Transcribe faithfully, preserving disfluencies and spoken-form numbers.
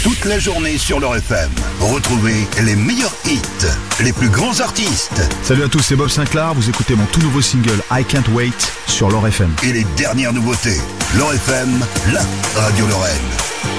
toute la journée sur L'Or F M. Retrouvez les meilleurs hits, les plus grands artistes. Salut à tous, c'est Bob Sinclair. Vous écoutez mon tout nouveau single I Can't Wait sur L'Or F M. Et les dernières nouveautés. L'Or F M, la radio Lorraine.